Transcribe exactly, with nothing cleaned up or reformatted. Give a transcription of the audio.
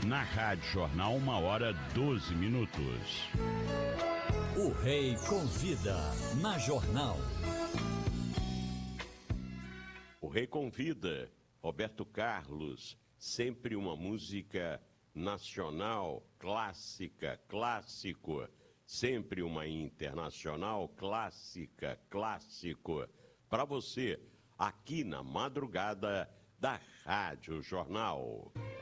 Na Rádio Jornal, uma hora doze minutos. O Rei Convida, na Jornal. O Rei Convida, Roberto Carlos, sempre uma música nacional, clássica, clássico, sempre uma internacional, clássica, clássico, para você, aqui na madrugada da Rádio Jornal.